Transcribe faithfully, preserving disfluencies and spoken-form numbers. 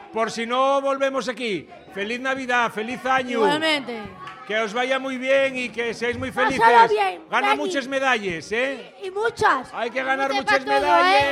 por si no volvemos aquí. Feliz Navidad, feliz año. Igualmente. Que os vaya muy bien y que seáis muy felices. Pásalo bien, Gana Dani. muchas medallas, ¿eh? Y muchas. Hay que ganar Muchas muchas para todo, medallas. ¿eh?